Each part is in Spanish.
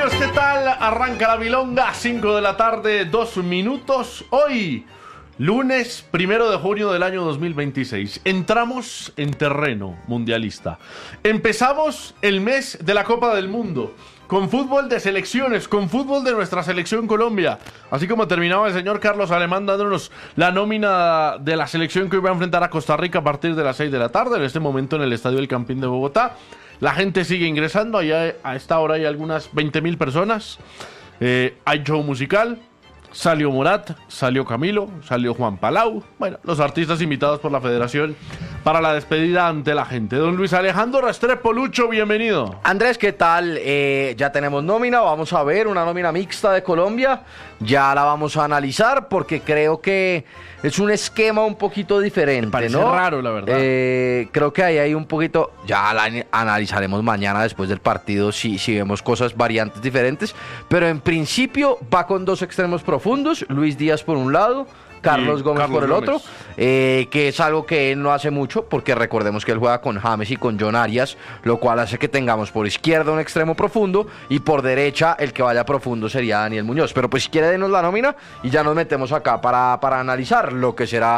amigos, ¿qué tal? Arranca la milonga, 5 de la tarde, 2 minutos. Hoy, lunes 1 de junio del año 2026. Entramos en terreno mundialista. Empezamos el mes de la Copa del Mundo. Con fútbol de selecciones, con fútbol de nuestra selección Colombia. Así como terminaba el señor Carlos Alemán dándonos la nómina de la selección que hoy va a enfrentar a Costa Rica a partir de las 6 de la tarde, en este momento en el Estadio El Campín de Bogotá. La gente sigue ingresando, allá a esta hora hay algunas 20.000 personas. Hay show musical, salió Morat, salió Camilo, salió Juan Palau. Bueno, los artistas invitados por la federación para la despedida ante la gente. Don Luis Alejandro Restrepo, Lucho, bienvenido. Andrés, ¿qué tal? Ya tenemos nómina, vamos a ver una nómina mixta de Colombia. Ya la vamos a analizar porque creo que es un esquema un poquito diferente, parece ¿no? raro, la verdad. Creo que ahí hay un poquito, ya la analizaremos mañana después del partido si vemos cosas, variantes diferentes. Pero en principio va con dos extremos profundos, Luis Díaz por un lado, Carlos Gómez por el otro, que es algo que él no hace mucho, porque recordemos que él juega con James y con John Arias, lo cual hace que tengamos por izquierda un extremo profundo y por derecha el que vaya profundo sería Daniel Muñoz. Pero pues si quiere denos la nómina y ya nos metemos acá para analizar lo que será,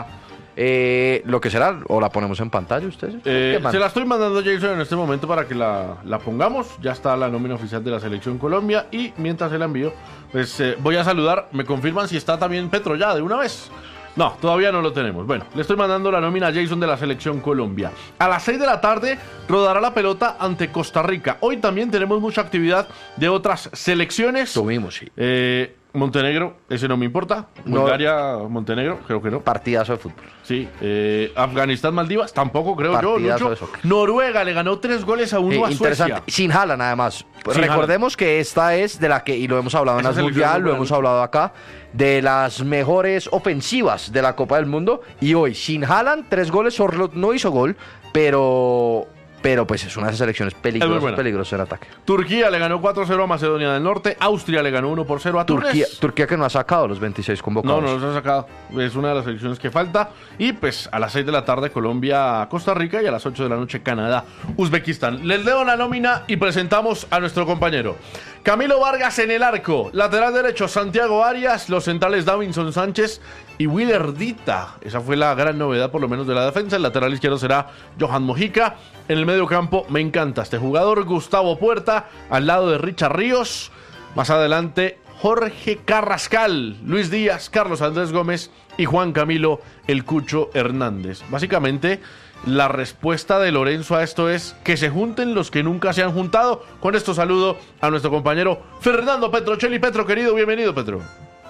o la ponemos en pantalla ustedes. Se la estoy mandando a Jason en este momento para que la pongamos. Ya está la nómina oficial de la Selección Colombia y mientras se la envío, pues voy a saludar. Me confirman si está también Petro ya de una vez. No, todavía no lo tenemos. Bueno, le estoy mandando la nómina a Jason de la Selección Colombia. A las 6 de la tarde rodará la pelota ante Costa Rica. Hoy también tenemos mucha actividad de otras selecciones. Subimos, sí. Montenegro, ese no me importa. Bulgaria, Montenegro, creo que no. Partidazo de fútbol. Sí. Afganistán, Maldivas, tampoco creo Partidazo yo, de Lucho. soccer. Noruega le ganó 3-1 a Suecia. Sin Haaland además. Sin Recordemos que esta es de la que, y lo hemos hablado en Esa las mundial, selección lo hemos hablado acá, de las mejores ofensivas de la Copa del Mundo. Y hoy, sin Haaland, 3 goles, Sorloth no hizo gol, pero pues es una de esas selecciones peligrosas en ataque. Turquía le ganó 4-0 a Macedonia del Norte. Austria le ganó 1-0 a Túnez. Turquía que no ha sacado los 26 convocados. No los ha sacado. Es una de las selecciones que falta. Y pues a las 6 de la tarde Colombia, Costa Rica, y a las 8 de la noche Canadá, Uzbekistán. Les leo la nómina y presentamos a nuestro compañero. Camilo Vargas en el arco. Lateral derecho Santiago Arias. Los centrales Davinson Sánchez y Willer Dita. Esa fue la gran novedad por lo menos de la defensa. El lateral izquierdo será Johan Mojica. En el medio campo me encanta este jugador, Gustavo Puerta, al lado de Richard Ríos. Más adelante Jorge Carrascal, Luis Díaz, Carlos Andrés Gómez y Juan Camilo El Cucho Hernández. Básicamente la respuesta de Lorenzo a esto es que se junten los que nunca se han juntado. Con esto saludo a nuestro compañero Fernando Petrocelli. Petro, querido, bienvenido, Petro.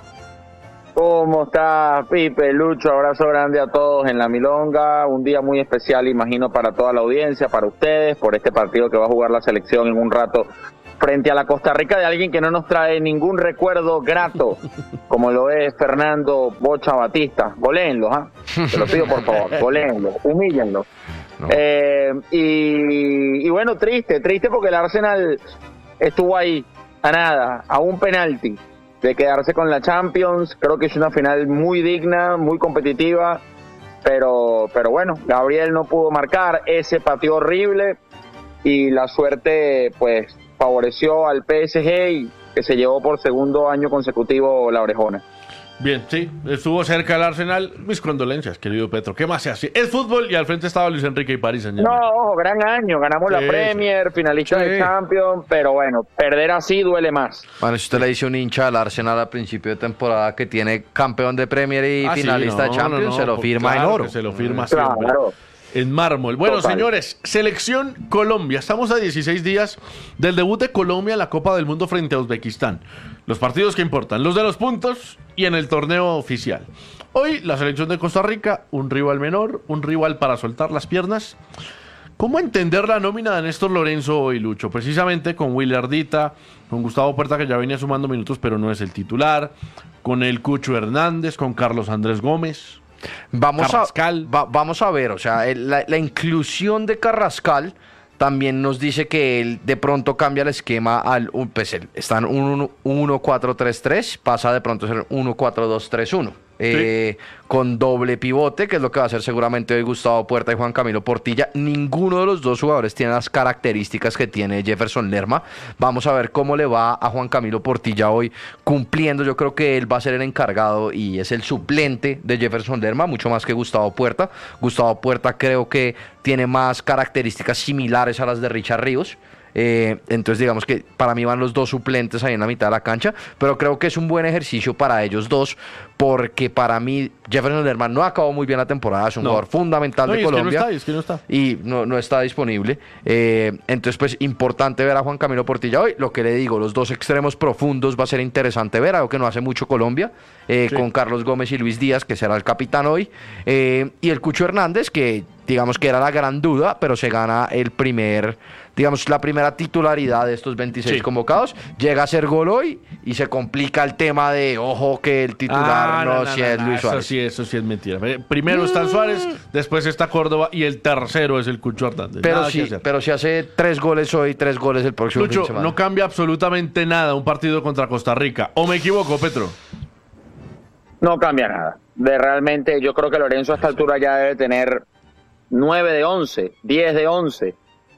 ¿Cómo está, Pipe, Lucho? Abrazo grande a todos en la milonga. Un día muy especial, imagino, para toda la audiencia, para ustedes, por este partido que va a jugar la selección en un rato frente a la Costa Rica de alguien que no nos trae ningún recuerdo grato, como lo es Fernando Bocha Batista. Goléenlo, ¿ah? Te lo pido por favor, goléenlo, humíllenlo. No. Y bueno, triste porque el Arsenal estuvo ahí, a nada, a un penalti de quedarse con la Champions. Creo que es una final muy digna, muy competitiva, pero bueno, Gabriel no pudo marcar, ese pateó horrible y la suerte pues favoreció al PSG y que se llevó por segundo año consecutivo la orejona. Bien, sí, estuvo cerca el Arsenal. Mis condolencias, querido Petro. ¿Qué más se hace? Es fútbol y al frente estaba Luis Enrique y París Saint-Germain. No, ojo, gran año. Ganamos la Premier, finalista de Champions, pero bueno, perder así duele más. Bueno, si usted le dice a un hincha al Arsenal al principio de temporada que tiene campeón de Premier y finalista de Champions, se lo firma en oro. Se lo firma siempre. Claro. En mármol. Bueno, total. Señores, Selección Colombia. Estamos a 16 días del debut de Colombia en la Copa del Mundo frente a Uzbekistán. Los partidos que importan, los de los puntos y en el torneo oficial. Hoy la selección de Costa Rica, un rival menor, un rival para soltar las piernas. ¿Cómo entender la nómina de Néstor Lorenzo hoy, Lucho? Precisamente con Willer Dita, con Gustavo Puerta, que ya venía sumando minutos pero no es el titular, con el Cucho Hernández, con Carlos Andrés Gómez. Vamos a ver, o sea, la inclusión de Carrascal también nos dice que él de pronto cambia el esquema pues él está en 1-4-3-3, pasa de pronto a ser 1-4-2-3-1. con doble pivote, que es lo que va a hacer seguramente hoy Gustavo Puerta y Juan Camilo Portilla. Ninguno de los dos jugadores tiene las características que tiene Jefferson Lerma. Vamos a ver cómo le va a Juan Camilo Portilla hoy cumpliendo. Yo creo que él va a ser el encargado y es el suplente de Jefferson Lerma, mucho más que Gustavo Puerta. Gustavo Puerta creo que tiene más características similares a las de Richard Ríos. Entonces digamos que para mí van los dos suplentes ahí en la mitad de la cancha, pero creo que es un buen ejercicio para ellos dos, porque para mí Jefferson Lerma no acabó muy bien la temporada, es un jugador fundamental de Colombia, es que no está. y no está disponible. Entonces pues importante ver a Juan Camilo Portilla hoy. Lo que le digo, los dos extremos profundos va a ser interesante ver, algo que no hace mucho Colombia, con Carlos Gómez y Luis Díaz, que será el capitán hoy, y el Cucho Hernández, que digamos que era la gran duda, pero se gana la primera titularidad de estos 26 convocados. Llega a ser gol hoy y se complica el tema de, ojo, que el titular es Luis Suárez. Eso sí es mentira. Primero está Suárez, después está Córdoba y el tercero es el Cucho Hernández. Pero si hace 3 goles hoy, 3 goles el próximo fin de Lucho, semana. no cambia absolutamente nada un partido contra Costa Rica. ¿O me equivoco, Petro? No cambia nada. Realmente yo creo que Lorenzo a esta altura ya debe tener 9 de 11, 10 de 11.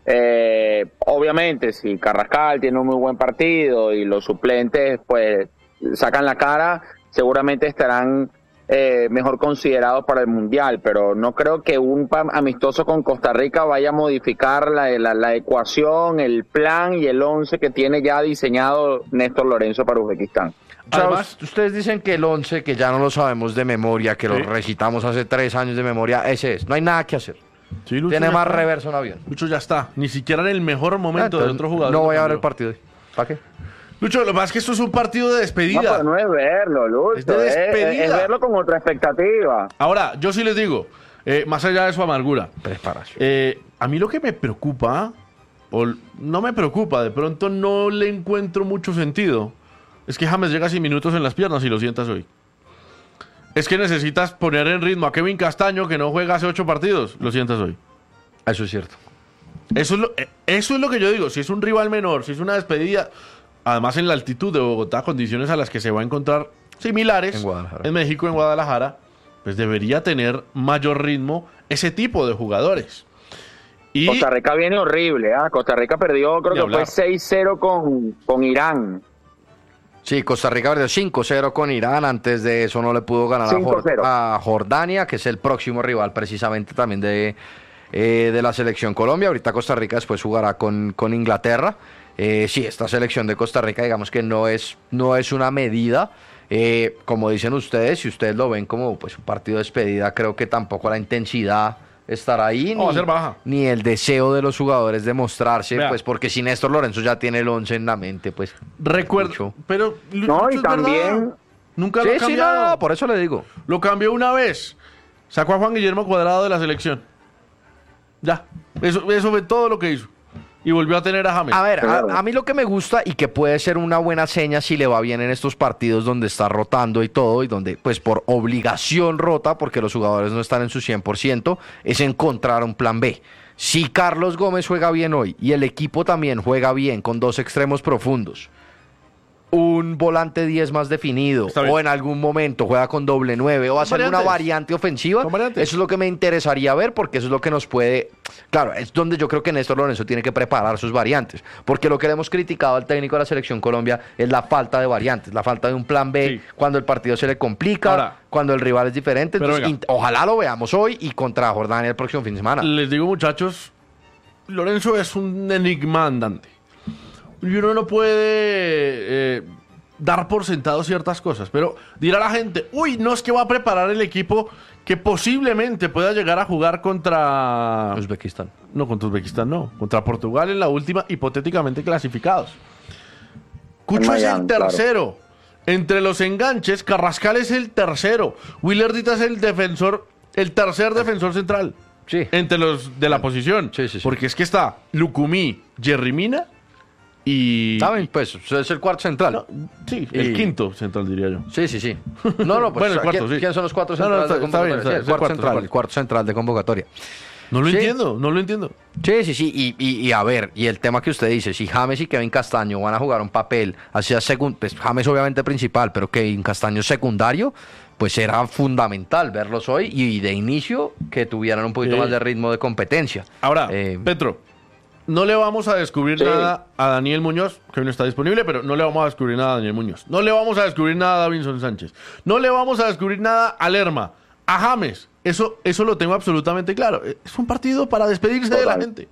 Obviamente, si Carrascal tiene un muy buen partido y los suplentes pues sacan la cara, seguramente estarán mejor considerados para el Mundial, pero no creo que un amistoso con Costa Rica vaya a modificar la ecuación, el plan y el 11 que tiene ya diseñado Néstor Lorenzo para Uzbekistán. Además, ustedes dicen que el 11, que ya no lo sabemos de memoria, que lo recitamos hace 3 años de memoria, ese es. No hay nada que hacer. Sí, Lucho, tiene más reverso en avión. Lucho ya está. Ni siquiera en el mejor momento de otro jugador. No voy a ver el partido hoy. ¿Para qué? Lucho, lo que pasa es que esto es un partido de despedida. No, pero no es verlo, Lucho. Es de despedida. Es verlo con otra expectativa. Ahora, yo sí les digo, más allá de su amargura, preparación. A mí lo que me preocupa, o no me preocupa, de pronto no le encuentro mucho sentido, es que James llega sin minutos en las piernas y lo sientas hoy. Es que necesitas poner en ritmo a Kevin Castaño, que no juega hace 8 partidos, lo sientas hoy. Eso es cierto. Eso es lo que yo digo. Si es un rival menor, si es una despedida, además en la altitud de Bogotá, condiciones a las que se va a encontrar similares en México, en Guadalajara, pues debería tener mayor ritmo ese tipo de jugadores. Y Costa Rica viene horrible, Costa Rica perdió, creo que fue 6-0 con Irán. Sí, Costa Rica perdió 5-0 con Irán. Antes de eso no le pudo ganar a Jordania, que es el próximo rival precisamente también de la selección Colombia. Ahorita Costa Rica después jugará con Inglaterra. Sí, esta selección de Costa Rica digamos que no es una medida. Como dicen ustedes, si ustedes lo ven como pues un partido de despedida, creo que tampoco la intensidad estará ahí, va a ser baja, ni el deseo de los jugadores de mostrarse. Vea, pues porque si Néstor Lorenzo ya tiene el 11 en la mente, pues recuerdo, pero no, y también nunca lo ha cambiado. No, por eso le digo. Lo cambió una vez, sacó a Juan Guillermo Cuadrado de la selección. Ya, eso fue todo lo que hizo. Y volvió a tener a James. A ver, a mí lo que me gusta y que puede ser una buena seña si le va bien en estos partidos donde está rotando y todo, y donde pues por obligación rota porque los jugadores no están en su 100%, es encontrar un plan B. Si Carlos Gómez juega bien hoy y el equipo también juega bien con 2 extremos profundos, un volante 10 más definido, o en algún momento juega con doble 9 o hacer una variante ofensiva, eso es lo que me interesaría ver, porque eso es lo que nos puede, claro, es donde yo creo que Néstor Lorenzo tiene que preparar sus variantes, porque lo que le hemos criticado al técnico de la selección Colombia es la falta de variantes, la falta de un plan B, cuando el partido se le complica, cuando el rival es diferente. Entonces, ojalá lo veamos hoy y contra Jordania el próximo fin de semana. Les digo, muchachos, Lorenzo es un enigma andante. Y uno no puede dar por sentado ciertas cosas, pero dirá la gente, uy, no, es que va a preparar el equipo que posiblemente pueda llegar a jugar contra Uzbekistán. No, contra Uzbekistán no, contra Portugal en la última, hipotéticamente clasificados. Cucho es el tercero. Claro. Entre los enganches, Carrascal es el tercero. Willardita es el tercer defensor central. Sí. Entre los de la posición. Sí. Porque es que está Lucumí, Jerry Mina y... ¿Saben? Pues es el cuarto central. No, sí, el quinto central, diría yo. Sí. No, pues bueno, el cuarto, ¿quién son los 4 centrales de convocatoria? El cuarto central de convocatoria. No lo Sí. entiendo, no lo entiendo. Sí. Y a ver, y el tema que usted dice, si James y Kevin Castaño van a jugar un papel, hacia pues James obviamente principal, pero Kevin Castaño secundario, pues era fundamental verlos hoy y de inicio que tuvieran un poquito Sí. más de ritmo de competencia. Ahora, Eh, Petro, no le vamos a descubrir Sí. nada a Daniel Muñoz, que hoy no está disponible, pero no le vamos a descubrir nada a Daniel Muñoz. No le vamos a descubrir nada a Davinson Sánchez. No le vamos a descubrir nada a Lerma, a James. Eso lo tengo absolutamente claro. Es un partido para despedirse de la Total. gente.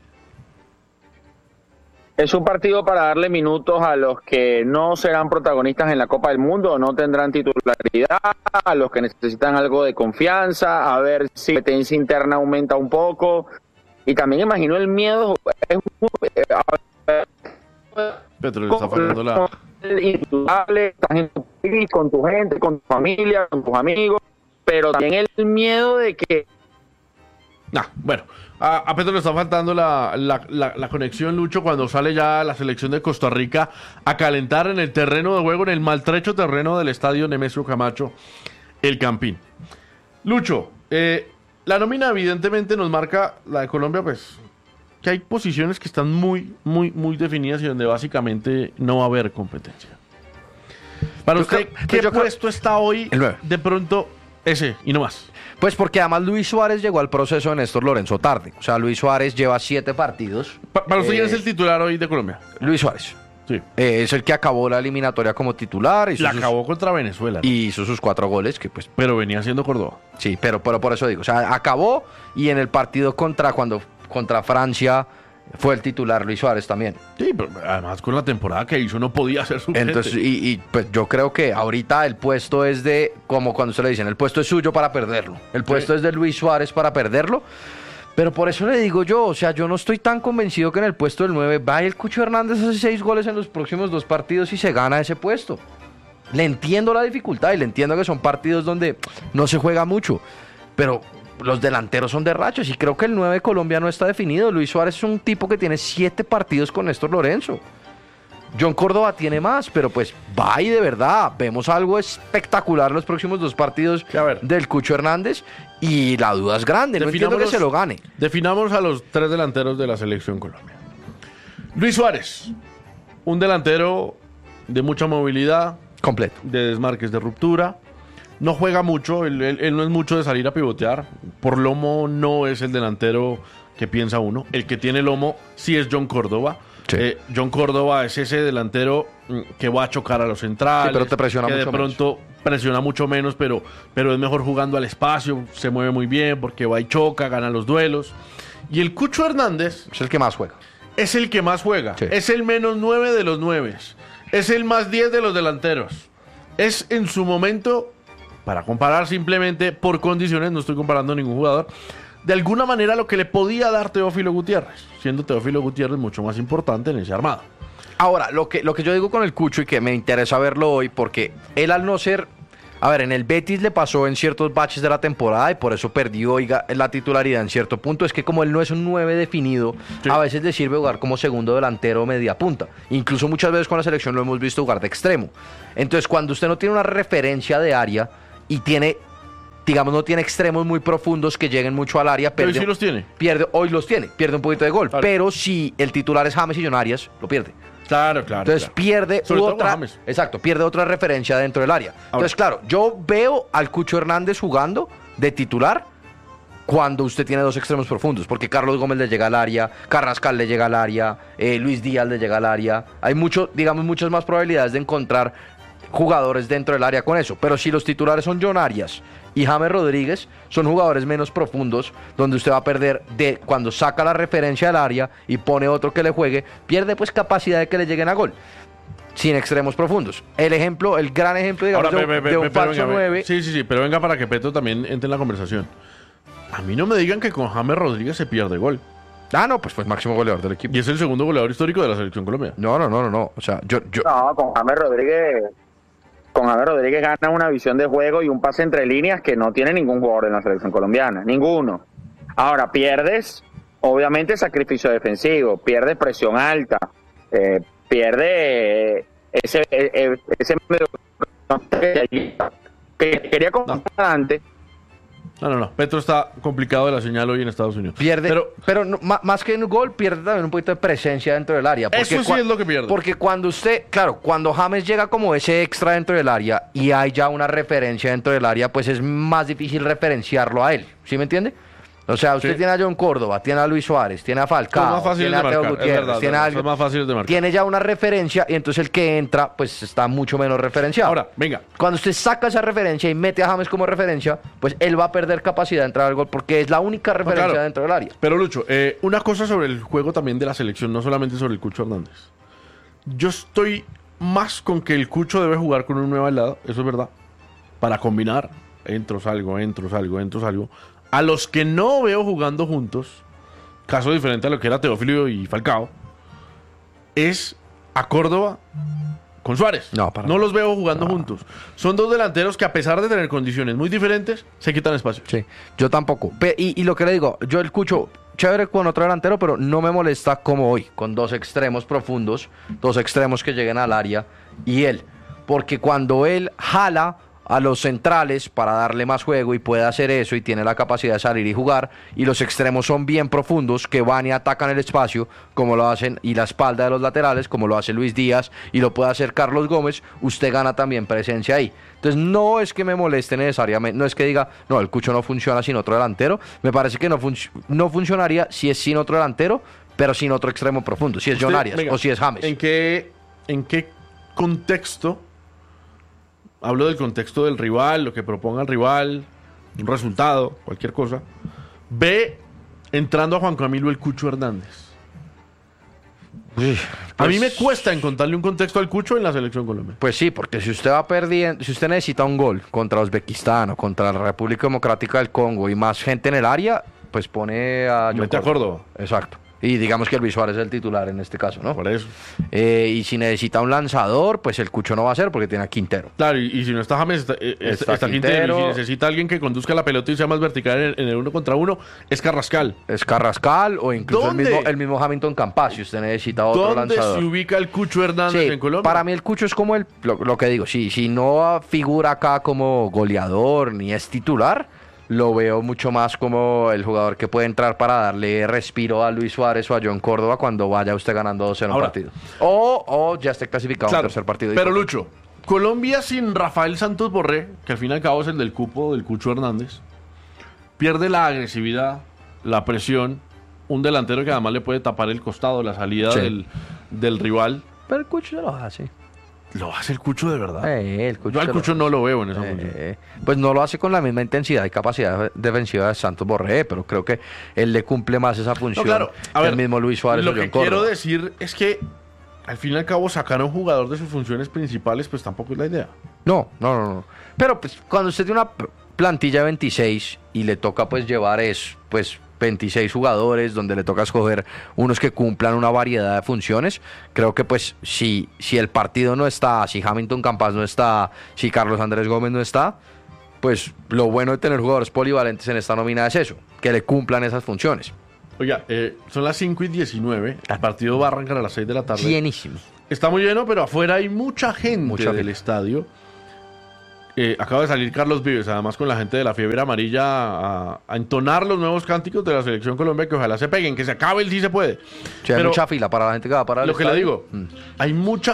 Es un partido para darle minutos a los que no serán protagonistas en la Copa del Mundo, o no tendrán titularidad, a los que necesitan algo de confianza, a ver si la competencia interna aumenta un poco. Y también imagino el miedo. Es Petro, le está fallando la... indudable, estás en tu país, con tu gente, con tu familia, con tus amigos, pero también el miedo de que Bueno, a Petro le está faltando la conexión, Lucho, cuando sale ya la selección de Costa Rica a calentar en el terreno de juego, en el maltrecho terreno del estadio Nemesio Camacho, el Campín. Lucho, la nómina evidentemente nos marca, la de Colombia, pues, que hay posiciones que están muy definidas y donde básicamente no va a haber competencia. Para Yo usted, creo- ¿qué yo creo- puesto está hoy? El 9. De pronto, ese y no más. Pues porque además Luis Suárez llegó al proceso de Néstor Lorenzo tarde. O sea, Luis Suárez lleva 7 partidos. Para usted, ¿quién es Eh, el titular hoy de Colombia? Luis Suárez. Sí. Es el que acabó la eliminatoria como titular. La acabó contra Venezuela, ¿no? Y hizo sus 4 goles, que pues Pero venía siendo Córdoba. sí, pero por eso digo, o sea, acabó y en el partido contra Francia fue el titular Luis Suárez también. Sí, pero además con la temporada que hizo no podía ser suplente. Entonces, pues yo creo que ahorita el puesto es de, como cuando se le dicen, el puesto es suyo para perderlo. El puesto es de Luis Suárez para perderlo. Pero por eso le digo yo, o sea, yo no estoy tan convencido que en el puesto del 9 va el Cucho Hernández hace 6 goles en los próximos 2 partidos y se gana ese puesto. Le entiendo la dificultad y le entiendo que son partidos donde no se juega mucho, pero los delanteros son de rachos y creo que el 9 de Colombia no está definido. Luis Suárez es un tipo que tiene 7 partidos con Néstor Lorenzo. John Córdoba tiene más, pero pues va y de verdad vemos algo espectacular en los próximos 2 partidos Sí, a ver. del Cucho Hernández y la duda es grande, no entiendo que Definámonos- se lo gane. Definamos a los 3 delanteros de la selección Colombia. Luis Suárez, un delantero de mucha movilidad, Completo. de desmarques de ruptura. No juega mucho, él no es mucho de salir a pivotear. Por lomo no es el delantero que piensa uno. El que tiene lomo sí es John Córdoba. Sí. John Córdoba es ese delantero que va a chocar a los centrales. Sí, pero te presiona que mucho de pronto presiona mucho menos, pero es mejor jugando al espacio. Se mueve muy bien porque va y choca, gana los duelos. Y el Cucho Hernández Es el que más juega. es el que más juega. Sí. Es el menos 9 de los 9. Es el más 10 de los delanteros. Es en su momento, para comparar simplemente por condiciones, no estoy comparando a ningún jugador, de alguna manera lo que le podía dar Teófilo Gutiérrez, siendo Teófilo Gutiérrez mucho más importante en ese armado. Ahora, lo que yo digo con el Cucho y que me interesa verlo hoy, porque él al no ser... A ver, en el Betis le pasó en ciertos baches de la temporada y por eso perdió la titularidad en cierto punto. Es que como él no es un 9 definido, Sí. a veces le sirve jugar como segundo delantero o media punta. Incluso muchas veces con la selección lo hemos visto jugar de extremo. Entonces, cuando usted no tiene una referencia de área y tiene, digamos, no tiene extremos muy profundos que lleguen mucho al área, Pero hoy sí los tiene. hoy los tiene, pierde un poquito de gol. Claro. Pero si el titular es James y John Arias, lo pierde. Claro. Entonces pierde Sobre todo con otra, James. exacto, pierde otra referencia dentro del área. Entonces, claro, yo veo al Cucho Hernández jugando de titular cuando usted tiene 2 extremos profundos, porque Carlos Gómez le llega al área, Carrascal le llega al área, Luis Díaz le llega al área. Hay muchas más probabilidades de encontrar jugadores dentro del área con eso. Pero si los titulares son John Arias y James Rodríguez, son jugadores menos profundos, donde usted va a perder de cuando saca la referencia del área y pone otro que le juegue, pierde pues capacidad de que le lleguen a gol. Sin extremos profundos. El gran ejemplo, digamos, Ahora, de un falso venga, 9. Sí, pero venga para que Petro también entre en la conversación. A mí no me digan que con James Rodríguez se pierde gol. Ah, no, pues fue el máximo goleador del equipo. Y es el segundo goleador histórico de la selección colombiana. No. O sea, yo no, con James Rodríguez gana una visión de juego y un pase entre líneas que no tiene ningún jugador en la selección colombiana, ninguno. Ahora pierdes, obviamente, sacrificio defensivo, pierdes presión alta, pierde ese medio que quería comentar antes, No. Petro está complicado de la señal hoy en Estados Unidos. Pierde, pero no, más que en un gol, pierde también un poquito de presencia dentro del área. Eso sí es lo que pierde. Porque cuando cuando James llega como ese extra dentro del área y hay ya una referencia dentro del área, pues es más difícil referenciarlo a él. ¿Sí me entiende? O sea, usted tiene a John Córdoba, tiene a Luis Suárez, tiene a Falcao, tiene a Teo Gutiérrez, tiene a alguien, es más fácil de marcar. Tiene ya una referencia y entonces el que entra, pues está mucho menos referenciado. Ahora, venga. Cuando usted saca esa referencia y mete a James como referencia, pues él va a perder capacidad de entrar al gol porque es la única referencia dentro del área. Pero Lucho, una cosa sobre el juego también de la selección, no solamente sobre el Cucho Hernández. Yo estoy más con que el Cucho debe jugar con un 9 al lado, eso es verdad. Para combinar, entro, salgo. A los que no veo jugando juntos, caso diferente a lo que era Teófilo y Falcao, es a Córdoba con Suárez. No los veo jugando juntos. Son dos delanteros que, a pesar de tener condiciones muy diferentes, se quitan espacio. Sí, yo tampoco. Y lo que le digo, yo el Cucho, chévere con otro delantero, pero no me molesta como hoy, con dos extremos profundos, dos extremos que lleguen al área, y él. Porque cuando él jala a los centrales para darle más juego y puede hacer eso y tiene la capacidad de salir y jugar, y los extremos son bien profundos que van y atacan el espacio como lo hacen, y la espalda de los laterales como lo hace Luis Díaz y lo puede hacer Carlos Gómez, usted gana también presencia ahí. Entonces no es que me moleste necesariamente, no es que diga, no, el Cucho no funciona sin otro delantero, me parece que no funcionaría si es sin otro delantero, pero sin otro extremo profundo, si es John Arias o si es James. ¿En qué contexto? Hablo del contexto del rival, lo que proponga el rival, un resultado, cualquier cosa. Ve entrando a Juan Camilo el Cucho Hernández. A mí me cuesta encontrarle un contexto al Cucho en la selección colombiana. Pues sí, porque si usted va perdiendo, si usted necesita un gol contra Uzbekistán o contra la República Democrática del Congo y más gente en el área, pues pone a Mete a Córdoba. Exacto. Y digamos que Luis Suárez es el titular en este caso, ¿no? Por eso. Y si necesita un lanzador, pues el Cucho no va a ser porque tiene a Quintero. Claro, y si no está James, está Quintero. Y si necesita alguien que conduzca la pelota y sea más vertical en el 1 contra 1, es Carrascal. Es Carrascal o incluso el mismo Hamilton Campas, si usted necesita otro lanzador. ¿Dónde se ubica el Cucho Hernández en Colombia? Para mí el Cucho es como lo que digo, si no figura acá como goleador ni es titular, lo veo mucho más como el jugador que puede entrar para darle respiro a Luis Suárez o a John Córdoba cuando vaya usted ganando 2-0 un partido. O ya esté clasificado en tercer partido. Pero Lucho, Colombia sin Rafael Santos Borré, que al fin y al cabo es el del cupo del Cucho Hernández, pierde la agresividad, la presión, un delantero que además le puede tapar el costado, la salida del rival. Pero el Cucho se lo hace. ¿Lo hace el Cucho de verdad? Yo al Cucho no lo veo en esa función. Pues no lo hace con la misma intensidad y capacidad defensiva de Santos Borré, pero creo que él le cumple más esa función que el mismo Luis Suárez. Lo que quiero decir es que al fin y al cabo sacar a un jugador de sus funciones principales, pues tampoco es la idea. No. Pero pues cuando usted tiene una plantilla de 26 y le toca pues llevar 26 jugadores, donde le toca escoger unos que cumplan una variedad de funciones, creo que pues si el partido no está, si Hamilton Campas no está, si Carlos Andrés Gómez no está, pues lo bueno de tener jugadores polivalentes en esta nómina es eso, que le cumplan esas funciones. Oiga, son las 5:19, el partido va a arrancar a las 6 de la tarde. Llenísimo. Está muy lleno, pero afuera hay mucha gente del estadio. Acaba de salir Carlos Vives, además con la gente de la Fiebre Amarilla, a entonar los nuevos cánticos de la Selección Colombia, que ojalá se peguen, que se acabe el sí se puede. Sí, hay mucha fila para la gente que va para el estadio. Lo que le digo, hay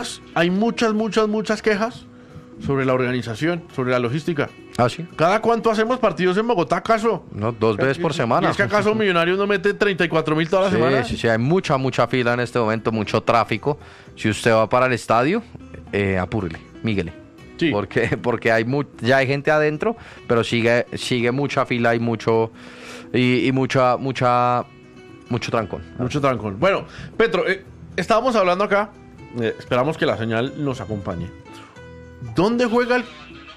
muchas quejas sobre la organización, sobre la logística. ¿Ah, sí? ¿Cada cuánto hacemos partidos en Bogotá, acaso? No, 2 veces por semana. ¿Y es que acaso Millonarios no mete 34.000 toda la semana? Sí, hay mucha fila en este momento, mucho tráfico. Si usted va para el estadio, apúrele, míguele. Sí. Porque ya hay gente adentro, pero sigue mucha fila y mucho trancón. Mucho trancón. Bueno, Petro, estábamos hablando acá, esperamos que la señal nos acompañe. ¿Dónde juega el...?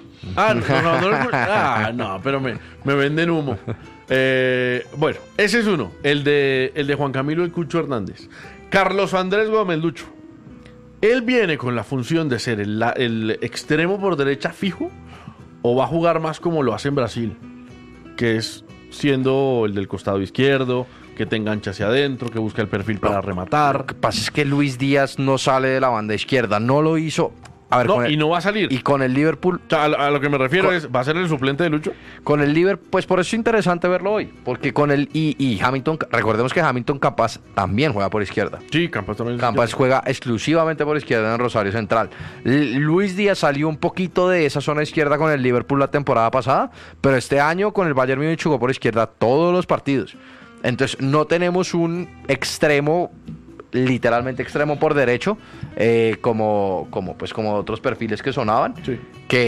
No, pero me venden humo. Bueno, ese es uno, el de Juan Camilo el Cucho Hernández. Carlos Andrés Gómez, Lucho. ¿Él viene con la función de ser el extremo por derecha fijo o va a jugar más como lo hace en Brasil? Que es siendo el del costado izquierdo, que te engancha hacia adentro, que busca el perfil para rematar. Lo que pasa es que Luis Díaz no sale de la banda izquierda, no lo hizo. A ver, No, y no va a salir. Y con el Liverpool... O sea, a lo que me refiero es, ¿va a ser el suplente de Lucho? Con el Liverpool, pues por eso es interesante verlo hoy. Porque con el... Y Hamilton, recordemos que Hamilton Campas también juega por izquierda. Sí, Campas también. Campas juega exclusivamente por izquierda en Rosario Central. Luis Díaz salió un poquito de esa zona izquierda con el Liverpool la temporada pasada, pero este año con el Bayern Múnich jugó por izquierda todos los partidos. Entonces no tenemos un extremo, literalmente extremo por derecho, como otros perfiles que sonaban, Sí.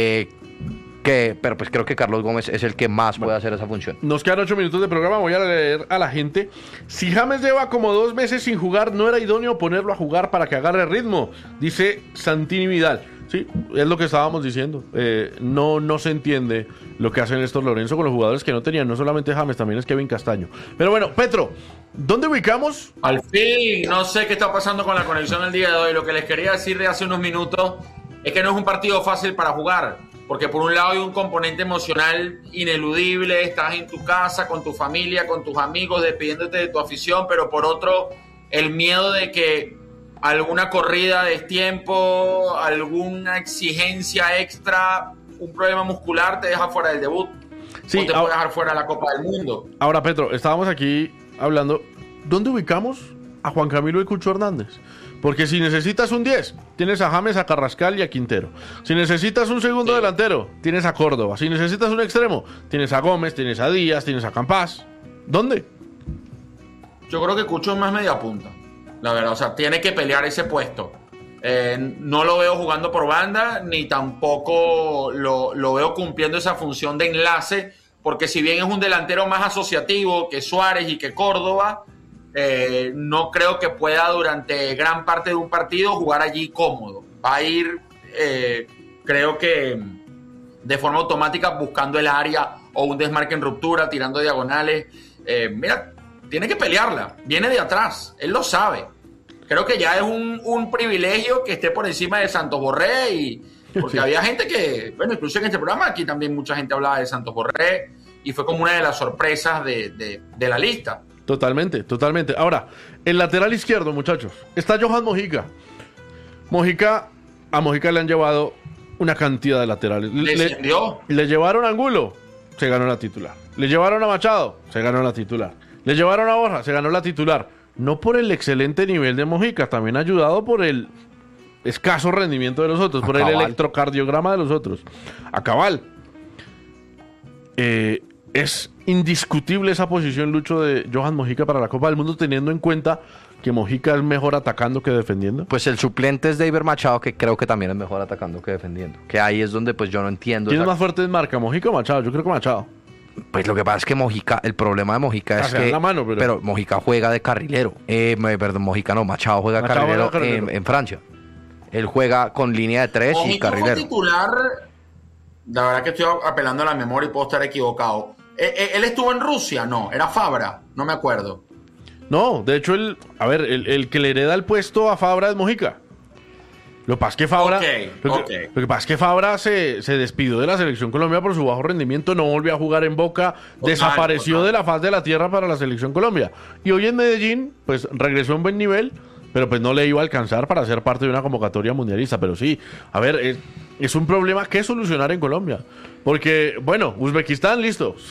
pero pues creo que Carlos Gómez es el que más puede hacer esa función. Nos quedan 8 minutos de programa, voy a leer a la gente. Si James lleva como 2 meses sin jugar, no era idóneo ponerlo a jugar para que agarre ritmo, dice Santini Vidal. Sí, es lo que estábamos diciendo. No se entiende lo que hace Néstor Lorenzo con los jugadores que no tenían, no solamente James, también es Kevin Castaño. Pero bueno, Petro, ¿dónde ubicamos? Al fin, no sé qué está pasando con la conexión el día de hoy. Lo que les quería decir de hace unos minutos es que no es un partido fácil para jugar, porque por un lado hay un componente emocional ineludible, estás en tu casa, con tu familia, con tus amigos, despidiéndote de tu afición, pero por otro, el miedo de que alguna corrida de tiempo, alguna exigencia extra, un problema muscular te deja fuera del debut. Sí, o te puede dejar fuera de la Copa del Mundo. Ahora, Petro, estábamos aquí hablando. ¿Dónde ubicamos a Juan Camilo y Cucho Hernández? Porque si necesitas un 10, tienes a James, a Carrascal y a Quintero. Si necesitas un segundo delantero, tienes a Córdoba. Si necesitas un extremo, tienes a Gómez, tienes a Díaz, tienes a Campas. ¿Dónde? Yo creo que Cucho es más media punta, la verdad. O sea, tiene que pelear ese puesto. No lo veo jugando por banda, ni tampoco lo veo cumpliendo esa función de enlace, porque si bien es un delantero más asociativo que Suárez y que Córdoba, no creo que pueda durante gran parte de un partido jugar allí cómodo. Va a ir, creo que de forma automática buscando el área o un desmarque en ruptura, tirando diagonales. Mira, tiene que pelearla, viene de atrás, él lo sabe. Creo que ya es un privilegio que esté por encima de Santos Borré, porque sí. Había gente que, bueno, incluso en este programa aquí también mucha gente hablaba de Santos Borré y fue como una de las sorpresas de la lista. Totalmente, totalmente. Ahora, el lateral izquierdo, muchachos, está Johan Mojica. A Mojica le han llevado una cantidad de laterales. Le llevaron a Angulo, se ganó la titular. Le llevaron a Machado, se ganó la titular. Le llevaron a Borja, se ganó la titular. No por el excelente nivel de Mojica, también ayudado por el escaso rendimiento de los otros, por el electrocardiograma de los otros. A cabal. Es indiscutible esa posición, Lucho, de Johan Mojica para la Copa del Mundo, teniendo en cuenta que Mojica es mejor atacando que defendiendo. Pues el suplente es David Machado, que creo que también es mejor atacando que defendiendo. Que ahí es donde pues yo no entiendo. ¿Quién es más fuerte en marca, Mojica o Machado? Yo creo que Machado. Pues lo que pasa es que Mojica, el problema de Mojica es que... pero Mojica juega de carrilero. Perdón, Mojica no, Machado juega carrilero en Francia. Él juega con línea de 3 y carrilero. Fue titular, la verdad que estoy apelando a la memoria y puedo estar equivocado. ¿Él estuvo en Rusia? No, era Fabra, no me acuerdo. No, de hecho, el que le hereda el puesto a Fabra es Mojica. Lo que pasa es que Fabra, lo que pasa es que Fabra se despidió de la Selección Colombia por su bajo rendimiento, no volvió a jugar en Boca, desapareció de la faz de la tierra para la Selección Colombia. Y hoy en Medellín, pues regresó a un buen nivel, pero pues no le iba a alcanzar para ser parte de una convocatoria mundialista. Pero sí, a ver, es un problema que solucionar en Colombia. Porque, bueno, Uzbekistán, listo.